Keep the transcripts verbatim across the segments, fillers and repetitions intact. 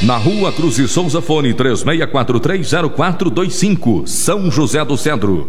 Na Rua Cruz e Souza, fone três seis quatro três zero quatro dois cinco, São José do Cedro.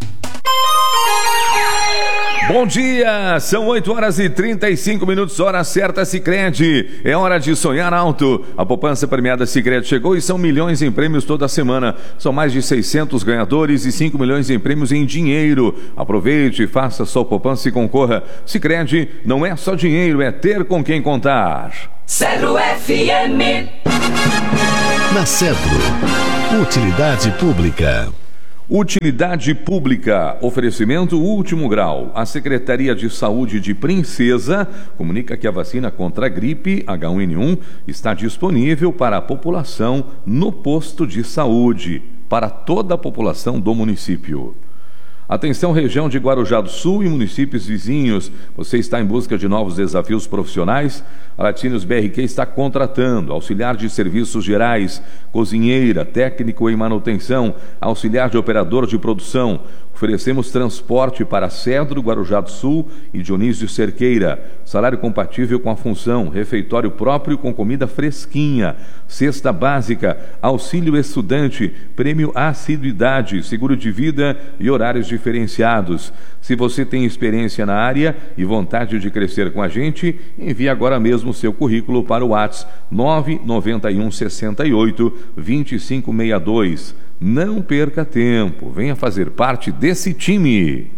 Bom dia, são oito horas e trinta e cinco minutos, hora certa Sicredi. É hora de sonhar alto. A poupança premiada Sicredi chegou e são milhões em prêmios toda semana. São mais de seiscentos ganhadores e cinco milhões em prêmios em dinheiro. Aproveite, faça sua poupança e concorra. Sicredi não é só dinheiro, é ter com quem contar. Cedro F M. Na Cedro, utilidade pública. Utilidade pública, oferecimento último grau. A Secretaria de Saúde de Princesa comunica que a vacina contra a gripe H um N um está disponível para a população no posto de saúde, para toda a população do município. Atenção, região de Guarujá do Sul e municípios vizinhos. Você está em busca de novos desafios profissionais? A Laticínios B R Q está contratando auxiliar de serviços gerais, cozinheira, técnico em manutenção, auxiliar de operador de produção. Oferecemos transporte para Cedro, Guarujá do Sul e Dionísio Cerqueira. Salário compatível com a função, refeitório próprio com comida fresquinha, cesta básica, auxílio estudante, prêmio assiduidade, seguro de vida e horários diferenciados. Se você tem experiência na área e vontade de crescer com a gente, envie agora mesmo seu currículo para o WhatsApp nove nove um seis oito dois cinco seis dois. Não perca tempo, venha fazer parte desse time.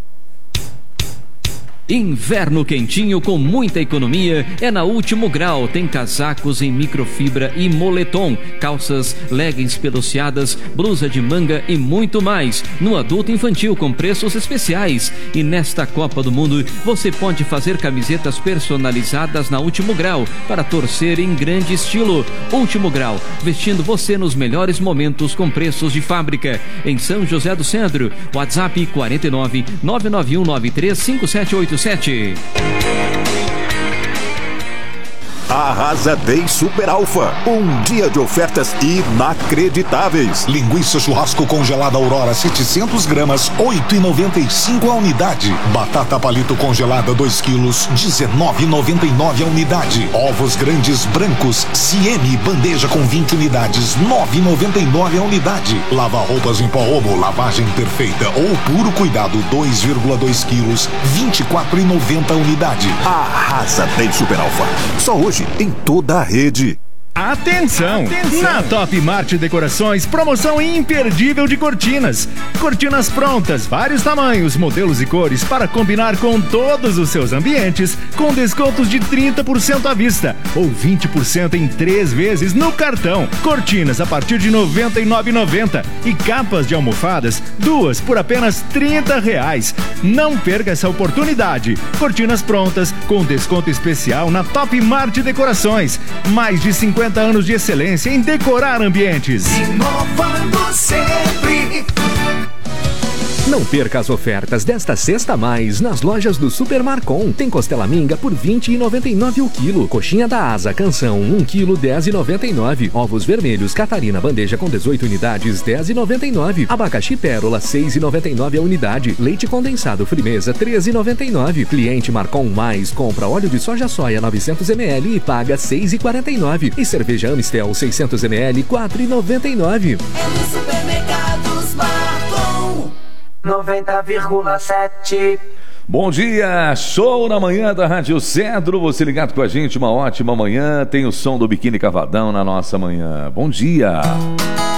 Inverno quentinho com muita economia é na Último Grau. Tem casacos em microfibra e moletom, calças, leggings peluciadas, blusa de manga e muito mais. No adulto infantil com preços especiais. E nesta Copa do Mundo você pode fazer camisetas personalizadas na Último Grau para torcer em grande estilo. Último Grau, vestindo você nos melhores momentos com preços de fábrica. Em São José do Cedro, WhatsApp quatro nove nove nove um nove três cinco sete oito sete. Arrasa Day Super Alfa. Um dia de ofertas inacreditáveis. Linguiça churrasco congelada Aurora setecentos gramas, oito reais e noventa e cinco a unidade. Batata palito congelada dois quilos, dezenove reais e noventa e nove a unidade. Ovos grandes brancos C M bandeja com vinte unidades, nove reais e noventa e nove a unidade. Lava roupas em pó Omo, lavagem perfeita ou puro cuidado dois vírgula dois quilos, vinte e quatro reais e noventa a unidade. Arrasa Day Super Alfa. Só hoje em toda a rede. Atenção! Atenção! Na Top Mart Decorações, promoção imperdível de cortinas. Cortinas prontas, vários tamanhos, modelos e cores para combinar com todos os seus ambientes, com descontos de trinta por cento à vista ou vinte por cento em três vezes no cartão. Cortinas a partir de noventa e nove reais e noventa centavos e capas de almofadas, duas por apenas trinta reais. Não perca essa oportunidade. Cortinas prontas com desconto especial na Top Mart Decorações. Mais de cinquenta anos de excelência em decorar ambientes. Inovando sempre. Não perca as ofertas desta sexta a mais nas lojas do Super Marcon. Tem costela minga por vinte reais e noventa e nove centavos o quilo. Coxinha da Asa Canção um quilo, dez reais e noventa e nove centavos. Ovos vermelhos Catarina bandeja com dezoito unidades, dez reais e noventa e nove centavos. Abacaxi Pérola, seis reais e noventa e nove centavos a unidade. Leite condensado Frimeza, treze reais e noventa e nove centavos. Cliente Marcon Mais compra óleo de soja soia novecentos mililitros e paga seis reais e quarenta e nove centavos. E cerveja Amistel seiscentos mililitros, quatro reais e noventa e nove centavos. É no Supermercados Marcon noventa vírgula sete. Bom dia, show na manhã da Rádio Cedro, você ligado com a gente, uma ótima manhã, tem o som do Biquíni Cavadão na nossa manhã. Bom dia.